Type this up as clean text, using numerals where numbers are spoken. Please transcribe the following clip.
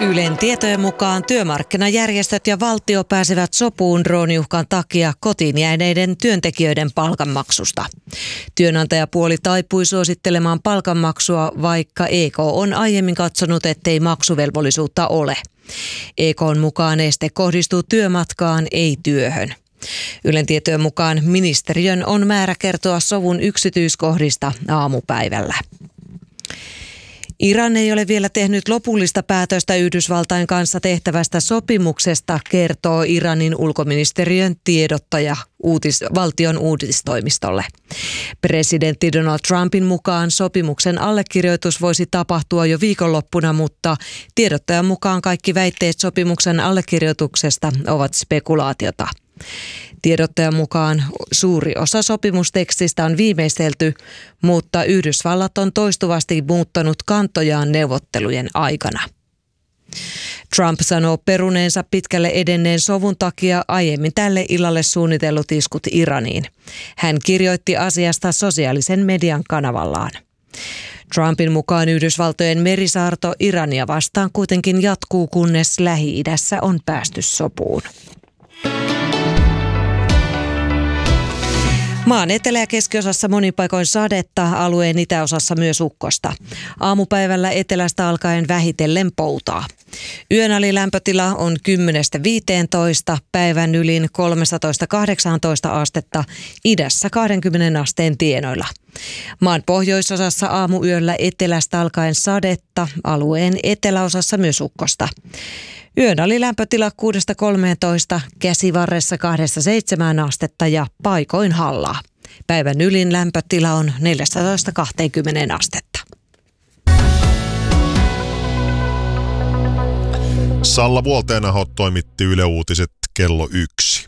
Ylen tietojen mukaan työmarkkinajärjestöt ja valtio pääsevät sopuun drooniuhkan takia kotiin jääneiden työntekijöiden palkanmaksusta. Työnantajapuoli taipui suosittelemaan palkanmaksua, vaikka EK on aiemmin katsonut, ettei maksuvelvollisuutta ole. EK:n mukaan este kohdistuu työmatkaan, ei työhön. Ylen tietojen mukaan ministeriön on määrä kertoa sovun yksityiskohdista aamupäivällä. Iran ei ole vielä tehnyt lopullista päätöstä Yhdysvaltain kanssa tehtävästä sopimuksesta, kertoo Iranin ulkoministeriön tiedottaja valtion uutistoimistolle. Presidentti Donald Trumpin mukaan sopimuksen allekirjoitus voisi tapahtua jo viikonloppuna, mutta tiedottajan mukaan kaikki väitteet sopimuksen allekirjoituksesta ovat spekulaatiota. Tiedottajan mukaan suuri osa sopimustekstistä on viimeistelty, mutta Yhdysvallat on toistuvasti muuttanut kantojaan neuvottelujen aikana. Trump sanoo peruneensa pitkälle edenneen sovun takia aiemmin tälle illalle suunnitellut iskut Iraniin. Hän kirjoitti asiasta sosiaalisen median kanavallaan. Trumpin mukaan Yhdysvaltojen merisaarto Irania vastaan kuitenkin jatkuu, kunnes Lähi-idässä on päästy sopuun. Maan etelä- ja keskiosassa monin paikoin sadetta, alueen itäosassa myös ukkosta. Aamupäivällä etelästä alkaen vähitellen poutaa. Yön alilämpötila on 10–15, päivän ylin 13–18 astetta, idässä 20 asteen tienoilla. Maan pohjoisosassa aamuyöllä etelästä alkaen sadetta, alueen eteläosassa myös ukkosta. Yön alilämpötila 6–13, Käsivarressa 2–7 astetta ja paikoin hallaa. Päivän ylin lämpötila on 14–20 astetta. Salla Vuolteenaho toimitti Yle Uutiset kello 1.